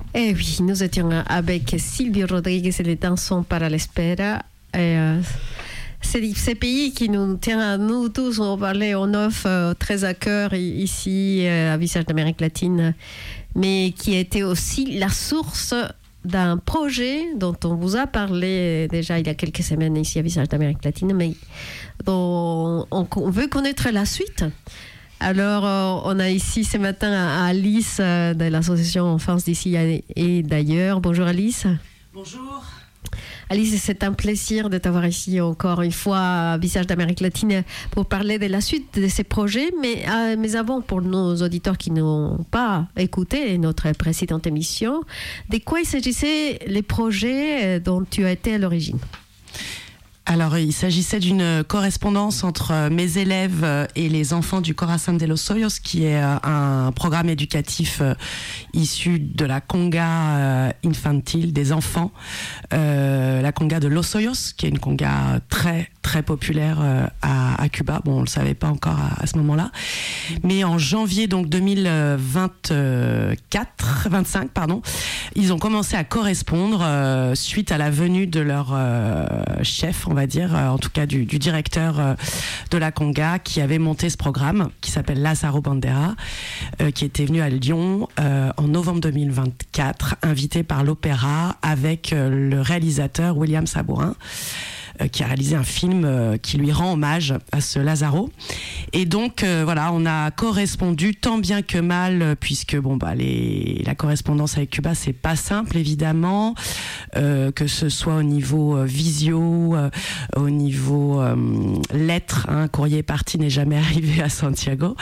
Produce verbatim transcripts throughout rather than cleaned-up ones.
Eh oui, nous étions avec Silvio Rodriguez et les Dansons para l'Espera. Et, euh, c'est ces pays qui nous tiennent à nous tous, on parlait en off, euh, très à cœur ici, euh, à Visage d'Amérique latine, mais qui était aussi la source d'un projet dont on vous a parlé déjà il y a quelques semaines ici à Visage d'Amérique latine, mais dont on, on veut connaître la suite. Alors, euh, on a ici ce matin Alice euh, de l'association Enfance d'ici et d'ailleurs. Bonjour Alice. Bonjour. Alice, c'est un plaisir de t'avoir ici encore une fois à Visage d'Amérique latine pour parler de la suite de ces projets. Mais, euh, mais avant, pour nos auditeurs qui n'ont pas écouté notre précédente émission, de quoi il s'agissait les projets dont tu as été à l'origine? Alors, il s'agissait d'une correspondance entre mes élèves et les enfants du Corazón de los Hoyos, qui est un programme éducatif issu de la conga infantil des enfants, euh, la conga de los Hoyos, qui est une conga très très populaire à, à Cuba. Bon, on le savait pas encore à, à ce moment-là, mais en janvier donc deux mille vingt-quatre, vingt-cinq, pardon, ils ont commencé à correspondre euh, suite à la venue de leur euh, chef, on va dire, euh, en tout cas du, du directeur euh, de la conga, qui avait monté ce programme, qui s'appelle Lázaro Bandera, euh, qui était venu à Lyon euh, en novembre deux mille vingt-quatre, invité par l'Opéra avec euh, le réalisateur William Sabourin, qui a réalisé un film euh, qui lui rend hommage à ce Lázaro. Et donc euh, voilà, on a correspondu tant bien que mal, euh, puisque bon bah les la correspondance avec Cuba c'est pas simple évidemment, euh, que ce soit au niveau euh, visio, euh, au niveau euh, lettres, hein, courrier parti n'est jamais arrivé à Santiago,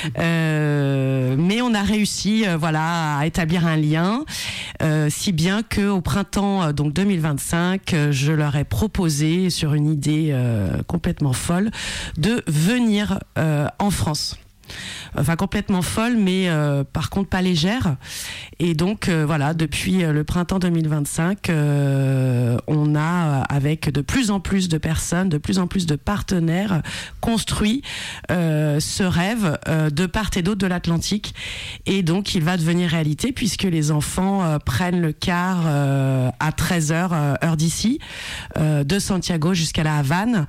euh, mais on a réussi euh, voilà à établir un lien, euh, si bien que au printemps euh, donc deux mille vingt-cinq, euh, je leur ai proposé sur une idée euh, complètement folle de venir euh, en France. Enfin complètement folle, mais euh, par contre pas légère. Et donc euh, voilà, depuis euh, le printemps deux mille vingt-cinq, euh, on a, avec de plus en plus de personnes, de plus en plus de partenaires, construit euh, ce rêve euh, de part et d'autre de l'Atlantique. Et donc il va devenir réalité, puisque les enfants euh, prennent le car euh, à treize heures, euh, heure d'ici, euh, de Santiago jusqu'à la Havane.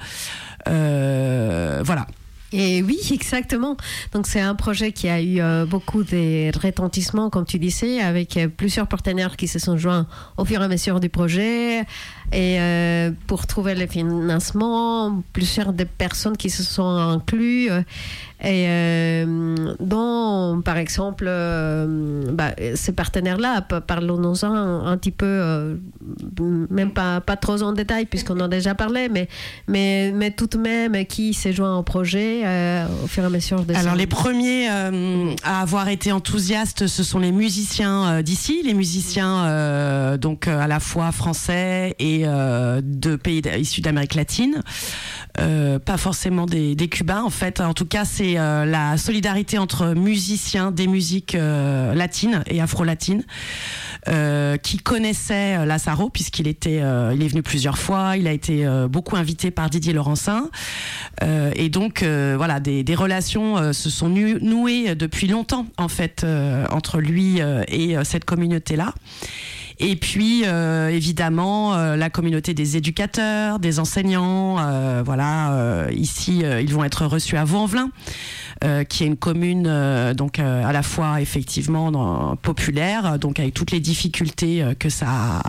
Euh, voilà. Et oui, exactement. Donc, c'est un projet qui a eu euh, beaucoup de retentissement, comme tu disais, avec euh, plusieurs partenaires qui se sont joints au fur et à mesure du projet. Et euh, pour trouver le financement, plusieurs des personnes qui se sont incluses. Euh, et euh, dont, par exemple, euh, bah, ces partenaires-là, parlons-en un, un petit peu, euh, même pas, pas trop en détail, puisqu'on en a déjà parlé, mais, mais, mais tout de même, qui s'est joint au projet euh, au fur et à mesure de Alors, ça. les premiers euh, à avoir été enthousiastes, ce sont les musiciens euh, d'ici, les musiciens euh, donc à la fois français et euh, de pays issus d'Amérique latine. Euh, pas forcément des, des Cubains en fait, en tout cas c'est euh, la solidarité entre musiciens des musiques euh, latines et afro-latines euh, qui connaissaient euh, Lázaro, puisqu'il était, euh, il est venu plusieurs fois, il a été euh, beaucoup invité par Didier Laurencin, euh, et donc euh, voilà, des, des relations euh, se sont nu- nouées depuis longtemps en fait euh, entre lui euh, et euh, cette communauté-là. Et puis, euh, évidemment, euh, la communauté des éducateurs, des enseignants. Euh, voilà, euh, ici, euh, ils vont être reçus à Vaux-en-Velin, euh, qui est une commune euh, donc euh, à la fois effectivement dans, populaire, donc avec toutes les difficultés euh, que ça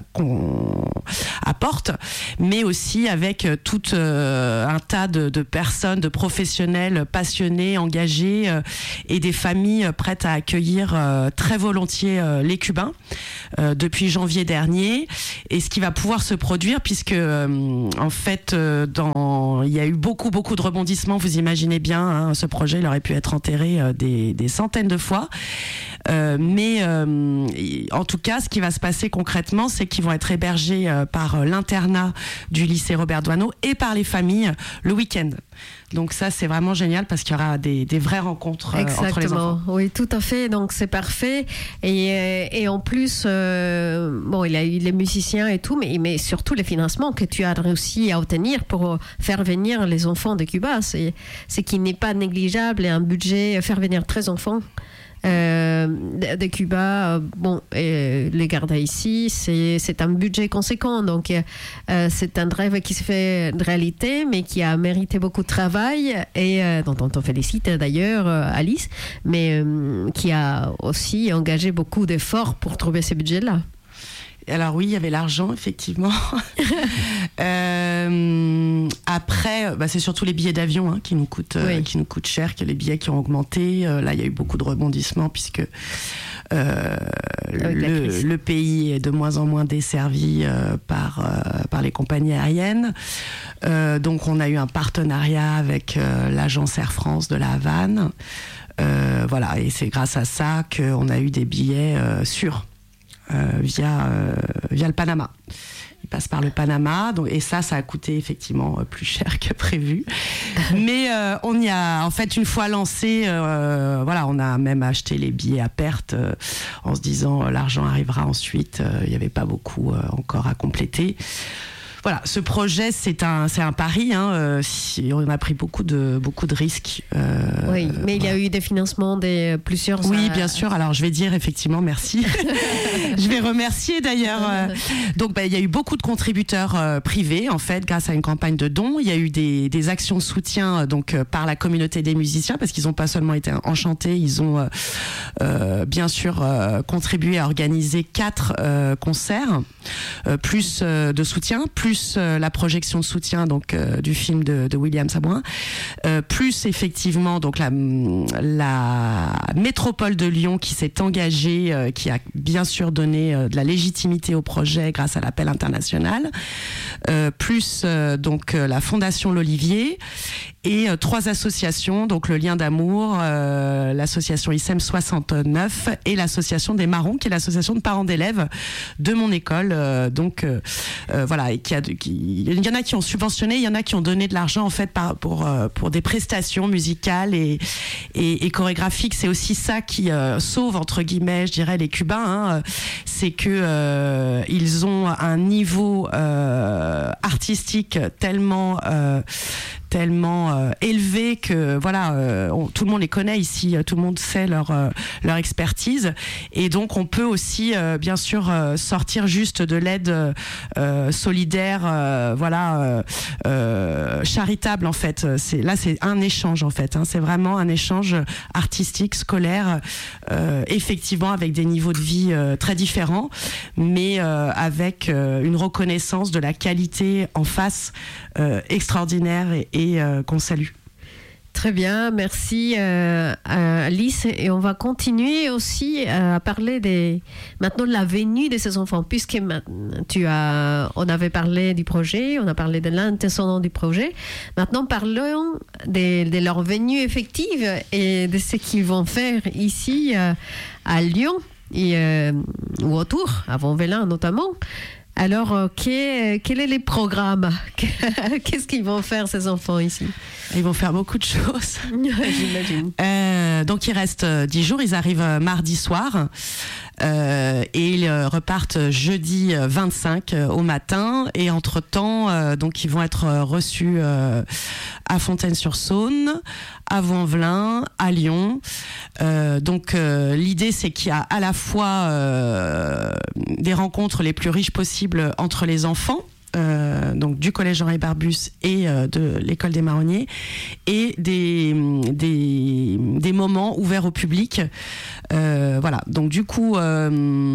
qu'on apporte, mais aussi avec euh, tout euh, un tas de, de personnes, de professionnels passionnés, engagés, euh, et des familles prêtes à accueillir euh, très volontiers euh, les Cubains. Euh, depuis janvier dernier, et ce qui va pouvoir se produire, puisque euh, en fait euh, dans, il y a eu beaucoup beaucoup de rebondissements, vous imaginez bien, hein, ce projet il aurait pu être enterré euh, des, des centaines de fois, euh, mais euh, en tout cas ce qui va se passer concrètement, c'est qu'ils vont être hébergés euh, par l'internat du lycée Robert Doisneau et par les familles le week-end. Donc ça, c'est vraiment génial parce qu'il y aura des, des vraies rencontres euh, entre les enfants. Oui, tout à fait. Donc c'est parfait. Et, et en plus, euh, bon, il y a eu les musiciens et tout, mais, mais surtout les financements que tu as réussi à obtenir pour faire venir les enfants de Cuba. C'est, c'est qui n'est pas négligeable, et un budget, faire venir treize enfants. euh, de, de Cuba. Bon, et les gardes ici, c'est, c'est un budget conséquent. Donc, euh, c'est un rêve qui se fait de réalité, mais qui a mérité beaucoup de travail et euh, dont on te félicite d'ailleurs, Alice, mais euh, qui a aussi engagé beaucoup d'efforts pour trouver ces budgets-là. Alors oui, il y avait l'argent, effectivement. euh, après, bah, c'est surtout les billets d'avion hein, qui nous coûtent, oui. euh, qui nous coûtent cher, que les billets qui ont augmenté. Euh, là, il y a eu beaucoup de rebondissements puisque euh, le, le pays est de moins en moins desservi euh, par euh, par les compagnies aériennes. Euh, donc, on a eu un partenariat avec euh, l'agence Air France de la Havane. Euh, voilà, et c'est grâce à ça qu'on a eu des billets euh, sûrs. Euh, via euh, via le Panama. Il passe par le Panama, donc, et ça, ça a coûté effectivement euh, plus cher que prévu. Mais euh, on y a, en fait, une fois lancé, euh, voilà, on a même acheté les billets à perte euh, en se disant euh, l'argent arrivera ensuite. Euh, il n'y avait pas beaucoup euh, encore à compléter. Voilà, ce projet, c'est un, c'est un pari. Hein, euh, si, on a pris beaucoup de, beaucoup de risques. Euh, oui, mais il y a eu des financements des plusieurs. Oui, bien sûr. Alors, je vais dire effectivement merci. Je vais remercier d'ailleurs. Euh, donc, bah, il y a eu beaucoup de contributeurs euh, privés, en fait, grâce à une campagne de dons. Il y a eu des, des actions de soutien donc euh, par la communauté des musiciens, parce qu'ils n'ont pas seulement été enchantés, ils ont euh, euh, bien sûr euh, contribué à organiser quatre euh, concerts, euh, plus euh, de soutien, plus Euh, la projection de soutien donc euh, du film de, de William Sabourin, euh, plus effectivement donc la, la métropole de Lyon qui s'est engagée, euh, qui a bien sûr donné euh, de la légitimité au projet grâce à l'appel international, euh, plus euh, donc euh, la Fondation L'Olivier et euh, trois associations, donc le Lien d'Amour, euh, l'association I S E M soixante-neuf et l'association des Marrons, qui est l'association de parents d'élèves de mon école, euh, donc euh, euh, voilà, et qui a Qui, il y en a qui ont subventionné, il y en a qui ont donné de l'argent en fait par, pour pour des prestations musicales et et, et chorégraphiques. C'est aussi ça qui euh, sauve entre guillemets, je dirais, les Cubains. Hein, c'est que euh, ils ont un niveau euh, artistique tellement euh, tellement euh, élevé que voilà, euh, on, tout le monde les connaît ici, tout le monde sait leur euh, leur expertise, et donc on peut aussi euh, bien sûr euh, sortir juste de l'aide euh, solidaire, euh, voilà, euh, euh, charitable en fait. C'est là, c'est un échange en fait. Hein, c'est vraiment un échange artistique, scolaire, euh, effectivement avec des niveaux de vie euh, très différents, mais euh, avec euh, une reconnaissance de la qualité en face euh, extraordinaire et, et Et, euh, qu'on salue. Très bien, merci euh, Alice. Et on va continuer aussi à parler des, maintenant de la venue de ces enfants, puisque tu as, on avait parlé du projet, on a parlé de l'intention du projet. Maintenant, parlons de, de leur venue effective et de ce qu'ils vont faire ici euh, à Lyon et, euh, ou autour, à Vent-Velin notamment. Alors, euh, quel, quel est les programmes? Qu'est-ce qu'ils vont faire, ces enfants, ici? Ils vont faire beaucoup de choses. J'imagine. Euh, donc, il reste dix jours. Ils arrivent mardi soir. Euh, et ils repartent jeudi vingt-cinq au matin. Et entre-temps, euh, donc, ils vont être reçus euh, à Fontaine-sur-Saône, à Vent-Velin, à Lyon. Euh, donc, euh, l'idée, c'est qu'il y a à la fois euh, des rencontres les plus riches possibles entre les enfants, Euh, donc du collège Henri Barbus et euh, de l'école des Marronniers, et des, des, des moments ouverts au public. Euh, voilà, donc du coup, euh,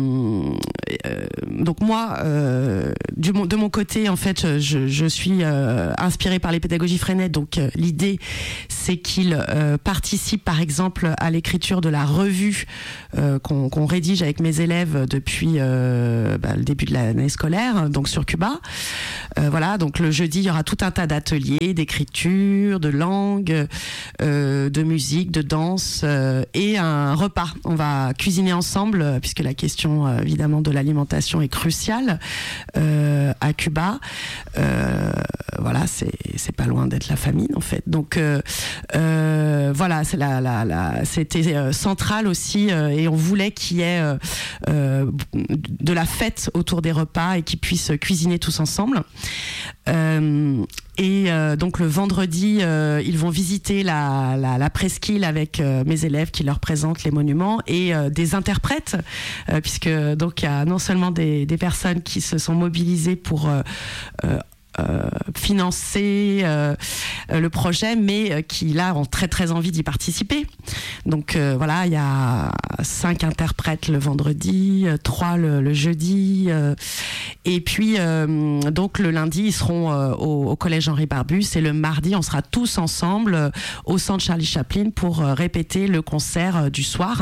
euh, donc moi, euh, du, de mon côté, en fait, je, je suis euh, inspirée par les pédagogies Freinet. Donc euh, l'idée, c'est qu'ils euh, participent, par exemple, à l'écriture de la revue euh, qu'on, qu'on rédige avec mes élèves depuis euh, bah, le début de l'année scolaire, donc sur Cuba. Euh, voilà, donc le jeudi, il y aura tout un tas d'ateliers d'écriture, de langue, euh, de musique, de danse euh, et un repas. On va cuisiner ensemble, puisque la question euh, évidemment de l'alimentation est cruciale euh, à Cuba. Euh, voilà, c'est c'est pas loin d'être la famine en fait. Donc euh, euh, voilà, c'est la, la, la c'était euh, central aussi, euh, et on voulait qu'il y ait euh, euh, de la fête autour des repas et qu'ils puissent cuisiner tous ensemble. Euh, Et euh, donc le vendredi, euh, ils vont visiter la, la, la presqu'île avec euh, mes élèves qui leur présentent les monuments et euh, des interprètes, euh, puisque donc il y a non seulement des, des personnes qui se sont mobilisées pour euh, euh, Euh, financer euh, le projet, mais euh, qui là ont très très envie d'y participer. Donc euh, voilà, il y a cinq interprètes le vendredi, euh, trois le, le jeudi, euh, et puis euh, donc le lundi ils seront euh, au, au collège Henri Barbus, et le mardi on sera tous ensemble euh, au centre Charlie Chaplin pour euh, répéter le concert euh, du soir.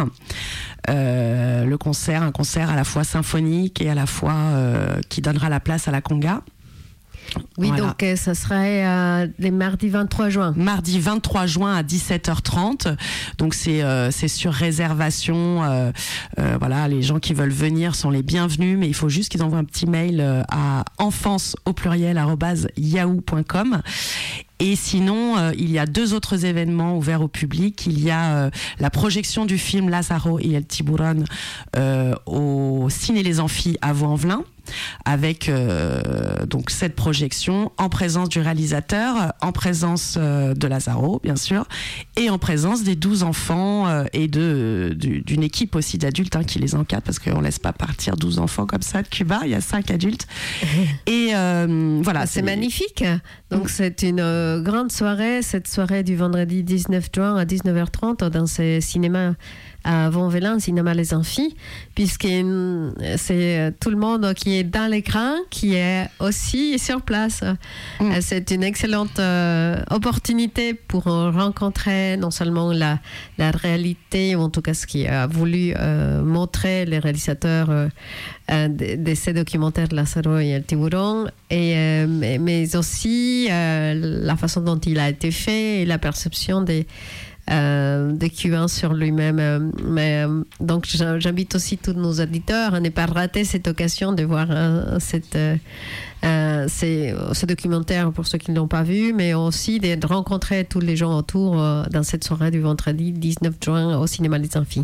Euh, le concert, un concert à la fois symphonique et à la fois euh, qui donnera la place à la conga. Oui, voilà. donc euh, ça serait euh, les mardis vingt-trois juin. Mardi vingt-trois juin à dix-sept heures trente. Donc c'est euh, c'est sur réservation. Euh, euh, voilà, les gens qui veulent venir sont les bienvenus, mais il faut juste qu'ils envoient un petit mail euh, à enfance au pluriel arobase yahoo point com. Et sinon, euh, il y a deux autres événements ouverts au public. Il y a euh, la projection du film Lázaro y el Tiburón euh, au Ciné Les Amphis à Vaux-en-Velin, avec euh, donc cette projection en présence du réalisateur, en présence euh, de Lázaro bien sûr, et en présence des douze enfants euh, et de du, d'une équipe aussi d'adultes hein, qui les encadre, parce qu'on laisse pas partir douze enfants comme ça de Cuba. Il y a cinq adultes et euh, voilà. C'est, c'est magnifique. Donc mmh. c'est une euh, grande soirée, cette soirée du vendredi dix-neuf juin à dix-neuf heures trente dans ce cinéma à Vaux-en-Velin, cinéma Les Amphis, puisque c'est tout le monde qui est dans l'écran qui est aussi sur place. Mmh. C'est une excellente euh, opportunité pour rencontrer non seulement la, la réalité, ou en tout cas ce qui a voulu euh, montrer les réalisateurs euh, euh, de, de ces documentaires de Lázaro y el Tiburón, et, euh, mais, mais aussi euh, la façon dont il a été fait et la perception des Euh, des Cubains sur lui-même. Euh, mais, euh, donc j'invite aussi tous nos auditeurs à ne pas rater cette occasion de voir euh, cette, euh, euh, ces, ce documentaire pour ceux qui ne l'ont pas vu, mais aussi de rencontrer tous les gens autour euh, dans cette soirée du vendredi dix-neuf juin au cinéma Les Amphis.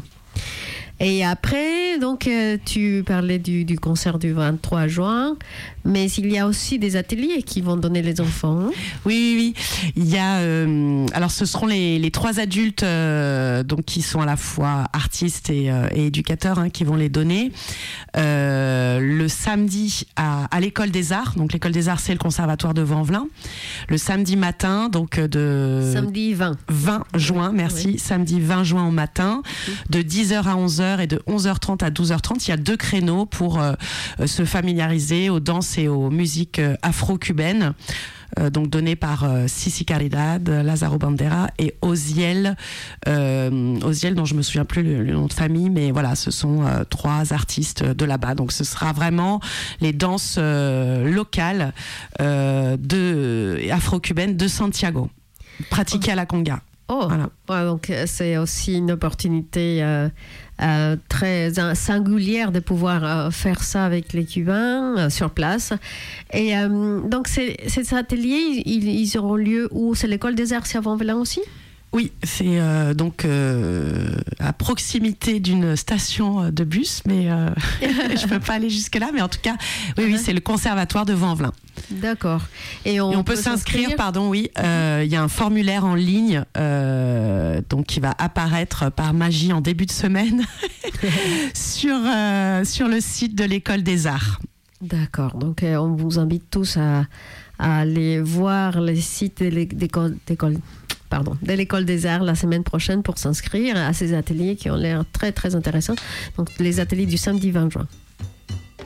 Et après, donc, euh, tu parlais du, du concert du vingt-trois juin, mais il y a aussi des ateliers qui vont donner les enfants. Hein? Oui, oui, oui. Il y a, euh, alors, ce seront les, les trois adultes euh, donc, qui sont à la fois artistes et, euh, et éducateurs hein, qui vont les donner. Euh, le samedi à, à l'École des Arts. Donc, l'École des Arts, c'est le conservatoire de Vaux-en-Velin. Le samedi matin, donc de... Samedi vingt. vingt juin, merci. Oui. Samedi vingt juin au matin, de dix heures à onze heures et de onze heures trente à douze heures trente. Il y a deux créneaux pour euh, se familiariser aux danses et aux musiques euh, afro-cubaines. Euh, donc donné par euh, Sissi Caridad, Lázaro Bandera et Oziel, euh, Oziel dont je me souviens plus le, le nom de famille, mais voilà, ce sont euh, trois artistes de là-bas. Donc ce sera vraiment les danses euh, locales euh, de afro-cubaines de Santiago, pratiquées à la conga. Oh, voilà. Ouais, donc c'est aussi une opportunité euh, euh, très singulière de pouvoir euh, faire ça avec les Cubains euh, sur place. Et euh, donc ces, ces ateliers, ils, ils auront lieu où? C'est l'École des Arts, c'est à Vaux-en-Velin aussi? Oui, c'est euh, donc euh, à proximité d'une station de bus, mais euh, je ne peux pas aller jusque-là. Mais en tout cas, oui, oui, c'est le conservatoire de Vaux-en-Velin. D'accord. Et on, Et on peut, peut s'inscrire, s'inscrire, pardon, oui. Il euh, y a un formulaire en ligne euh, donc qui va apparaître par magie en début de semaine sur, euh, sur le site de l'École des Arts. D'accord. Donc euh, on vous invite tous à, à aller voir les sites d'école, d'école, pardon, de l'École des Arts la semaine prochaine pour s'inscrire à ces ateliers qui ont l'air très très intéressants. Donc les ateliers du samedi vingt juin.